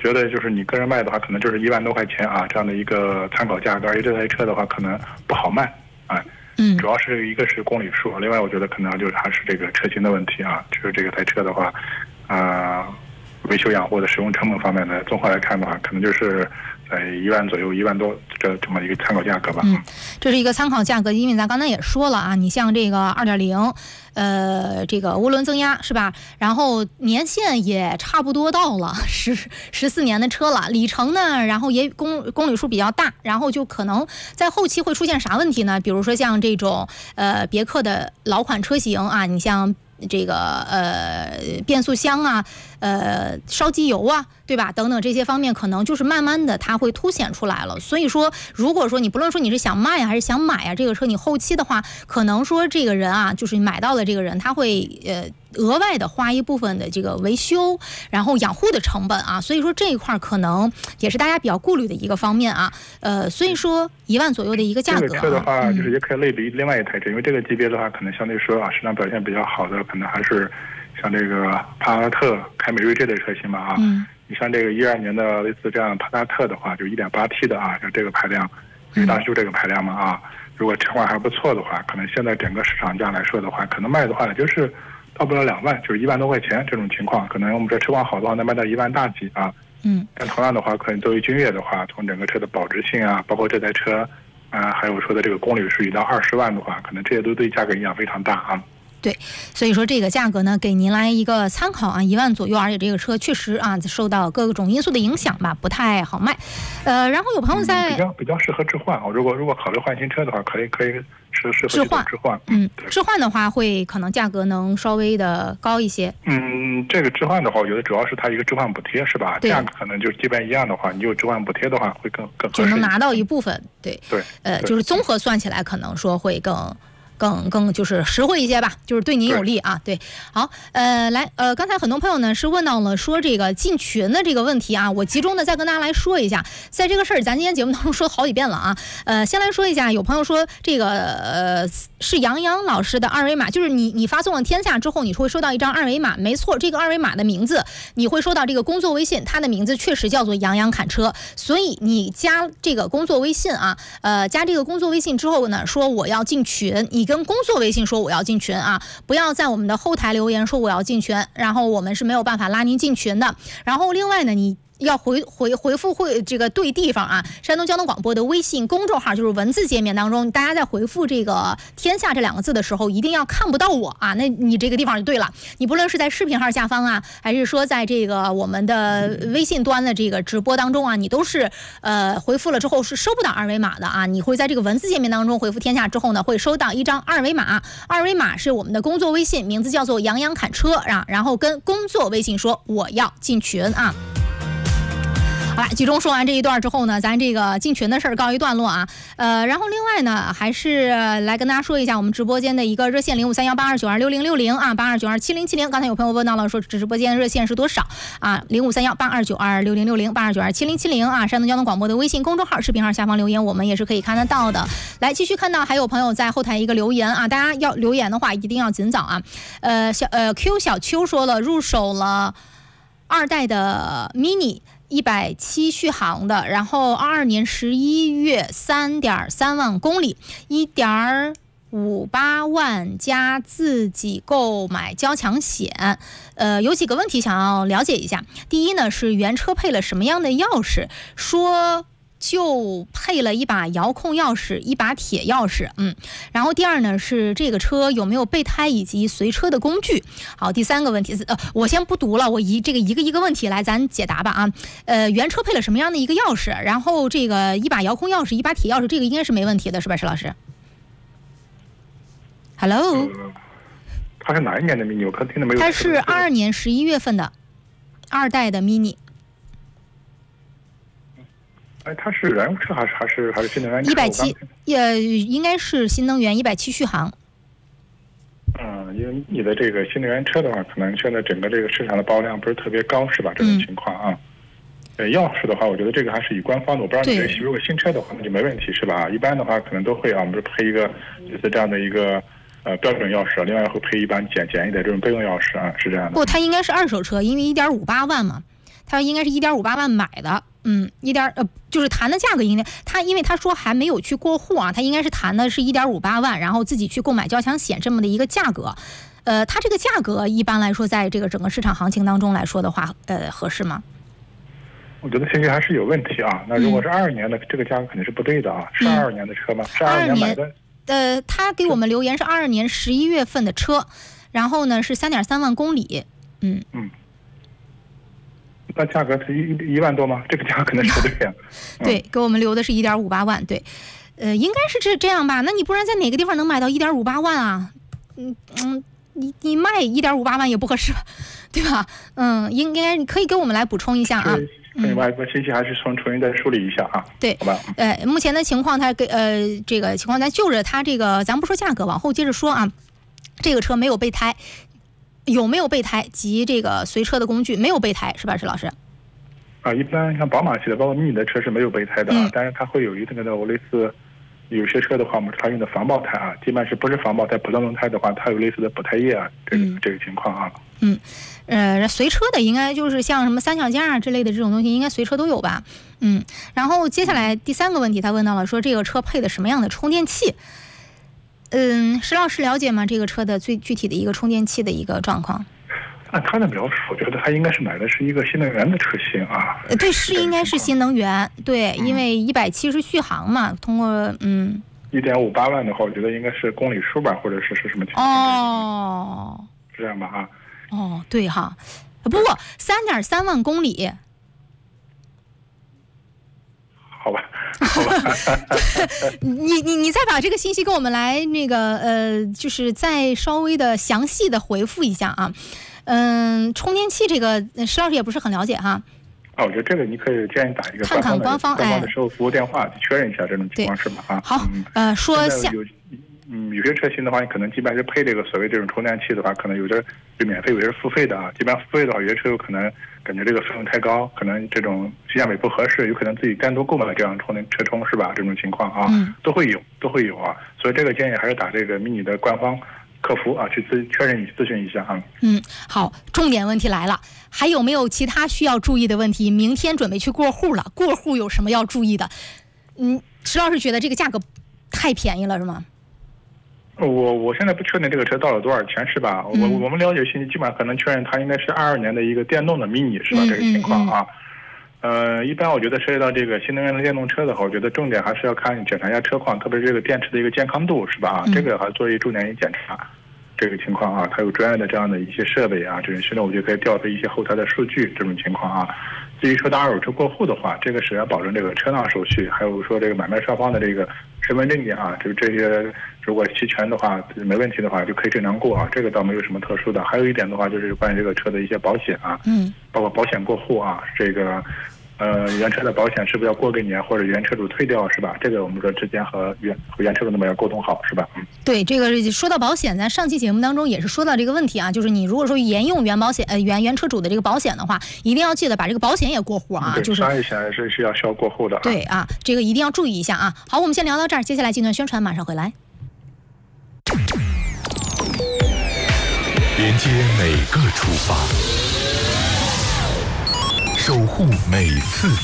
觉得就是你个人卖的话，可能就是1万多块钱啊这样的一个参考价格，而且这台车的话可能不好卖啊。主要是一个是公里数，另外我觉得可能就是还是这个车型的问题啊，就是这个台车的话，维修养护的使用成本方面呢，综合来看的话，可能就是在1万左右、1万多这么一个参考价格吧。 这是一个参考价格，因为咱刚才也说了啊，你像这个2.0，这个涡轮增压是吧？然后年限也差不多到了14年的车了，里程呢，然后也公里数比较大，然后就可能在后期会出现啥问题呢？比如说像这种别克的老款车型啊，你像这个变速箱啊，烧机油啊，对吧？等等这些方面，可能就是慢慢的它会凸显出来了。所以说，如果说你不论说你是想卖还是想买啊，这个车你后期的话，可能说这个人啊，就是买到的这个人，他会额外的花一部分的这个维修，然后养护的成本啊。所以说这一块可能也是大家比较顾虑的一个方面啊。所以说1万左右的一个价格， 这个车的话，就是也可以类比另外一台车，因为这个级别的话，可能相对说啊，市场表现比较好的，可能还是像这个帕萨特、凯美瑞这类车型吧啊。你像这个12年的类似这样帕萨特的话，就 1.8T 的啊，就这个排量，因为当时就这个排量嘛啊。如果车况还不错的话，可能现在整个市场价来说的话，可能卖的话就是到不了2万，就是1万多块钱这种情况。可能我们这车况好的话，能卖到1万大几啊。但同样的话，可能作为君越的话，从整个车的保值性啊，包括这台车还有说的这个公里数1到20万的话，可能这些都对价格影响非常大啊。 对，所以说这个价格呢，给您来一个参考啊，1万左右，而且这个车确实啊，受到各种因素的影响吧，不太好卖。然后有朋友在比较适合置换啊，如果考虑换新车的话，可以适合置换。 置换的话会可能价格能稍微的高一些。 这个置换的话，我觉得主要是它一个置换补贴是吧？价格可能就基本一样的话，你有置换补贴的话会更合适， 就能拿到一部分。对，就是综合算起来，可能说会更就是实惠一些吧，就是对您有利啊。对，好，刚才很多朋友呢是问到了说这个进群的这个问题啊，我集中的再跟大家来说一下，在这个事儿，咱今天节目当中说好几遍了啊。先来说一下，有朋友说这个是杨洋老师的二维码，就是你发送了天下之后，你会收到一张二维码，没错，这个二维码的名字你会收到这个工作微信，它的名字确实叫做杨洋侃车，所以你加这个工作微信啊，加这个工作微信之后呢，说我要进群，你跟工作微信说我要进群啊，不要在我们的后台留言说我要进群，然后我们是没有办法拉您进群的。然后另外呢，你要回复这个对地方啊，山东交通广播的微信公众号，就是文字界面当中，大家在回复这个天下这2个字的时候，一定要看不到我啊，那你这个地方就对了。你不论是在视频号下方啊，还是说在这个我们的微信端的这个直播当中啊，你都是回复了之后是收不到二维码的啊。你会在这个文字界面当中回复天下之后呢，会收到一张二维码，二维码是我们的工作微信，名字叫做杨洋侃车啊，然后跟工作微信说我要进群啊。好了，集中说完这一段之后呢，咱这个进群的事儿告一段落啊。然后另外呢，还是来跟大家说一下我们直播间的一个热线053182926060啊，82927070。刚才有朋友问到了，说直播间热线是多少啊？053182926060，82927070啊。山东交通广播的微信公众号、视频号下方留言，我们也是可以看得到的。来，继续看到还有朋友在后台一个留言啊，大家要留言的话一定要尽早啊。Q 小秋说了，入手了2代的 mini。170续航的，然后22年11月3.3万公里，1.58万加自己购买交强险。有几个问题想要了解一下。第一呢，是原车配了什么样的钥匙？说就配了一把遥控钥匙，一把铁钥匙。然后第二呢，是这个车有没有备胎以及随车的工具。好，第三个问题是我先不读了，我一个问题来咱解答吧啊。原车配了什么样的一个钥匙？然后这个一把遥控钥匙，一把铁钥匙，这个应该是没问题的，是吧，石老师 ？Hello， 它是哪一年的 mini？ 我可听的没有。 它是22年11月份的2代的 mini。 它是燃油车还是新能源车 ？170，应该是新能源170续航。 因为你的这个新能源车的话，可能现在整个这个市场的保有量不是特别高，是吧？这种情况啊。钥匙的话，我觉得这个还是以官方的。我不知道你如果新车的话，那就没问题，是吧？一般的话，可能都会我们是配一个就是这样的一个标准钥匙，另外会配一般简易的这种备用钥匙啊，是这样的。 不，它应该是二手车，因为1.58万嘛。 他应该是1.58万买的，就是谈的价格应该因为他说还没有去过户啊，他应该是谈的是1.58万，然后自己去购买交强险这么的一个价格。它这个价格一般来说，在这个整个市场行情当中来说的话，合适吗？ 我觉得信息还是有问题啊。那如果是22年的，这个价格肯定是不对的啊。是22年的车吗？是22年买的。 他给我们留言是22年11月份的车，然后呢是3.3万公里。 那价格是1万多吗？这个价格可能是不对呀。 对，给我们留的是1.58万。对，应该是这样吧？那你不然在哪个地方能买到1.58万啊？你卖1.58万也不合适，对吧？应该你可以给我们来补充一下啊。 外部信息还是重新再梳理一下啊。 对， 好吧。 目前的情况，它这个情况，咱就着它这个，咱不说价格，往后接着说啊。这个车没有备胎，有没有备胎及这个随车的工具？没有备胎是吧，石老师？ 一般像宝马系的，包括mini的车是没有备胎的，但是它会有一定的类似。有些车的话，我们它用的防爆胎啊，基本上是不是防爆胎、普通轮胎的话，它有类似的补胎液啊，这个情况啊。 随车的应该就是像什么三脚架之类的这种东西，应该随车都有吧。然后接下来第3个问题，他问到了说这个车配的什么样的充电器？石老师了解吗？这个车的最具体的一个充电器的一个状况？ 按他的描述，我觉得他应该是买的是一个新能源的车型啊。 对，是应该是新能源。对，因为170续航嘛，通过 1.58万的话，我觉得应该是公里数吧，或者是什么情况？是这样吧？ 对哈，不过3.3万公里。 好吧。 你再把这个信息给我们来那个就是再稍微的详细的回复一下啊。充电器这个石老师也不是很了解哈。 我觉得这个你可以建议打一个看看官方的售后服务电话去确认一下这种情况是吧？ 好，说下。 有些车型的话，你可能基本上是配这个所谓这种充电器的话，可能有的是免费，有些是付费的啊。基本上付费的话，有些车有可能感觉这个费用太高，可能这种性价比不合适，有可能自己单独购买这样车充是吧？这种情况啊，都会有啊。所以这个建议还是打这个mini的官方客服啊，去确认咨询一下啊。 好，重点问题来了，还有没有其他需要注意的问题？明天准备去过户了，过户有什么要注意的？石老师觉得这个价格太便宜了是吗？ 我现在不确定这个车到了多少钱是吧？我们了解信息基本上可能确认它应该是22年的一个电动的mini是吧？这个情况啊。一般我觉得涉及到这个新能源的电动车的话，我觉得重点还是要看检查一下车况，特别是这个电池的一个健康度是吧？这个还作为重点检查。这个情况啊，它有专业的这样的一些设备啊，这种现在我就可以调配一些后台的数据，这种情况啊。至于说到二手车过户的话，这个是要保证这个车辆手续，还有说这个买卖双方的这个身份证件啊，这些如果齐全的话，没问题的话就可以正常过啊，这个倒没有什么特殊的。还有一点的话，就是关于这个车的一些保险啊，包括保险过户啊，这个原车的保险是不是要过个年，或者原车主退掉是吧？这个我们说之间和原车主那么要沟通好是吧？ 对，这个说到保险，咱上期节目当中也是说到这个问题啊，就是你如果说沿用原车主的这个保险的话，一定要记得把这个保险也过户啊，就是商业险是要需要过户的。 对啊，这个一定要注意一下啊。好，我们先聊到这儿，接下来进段宣传，马上回来。 连接每个出发，守护每次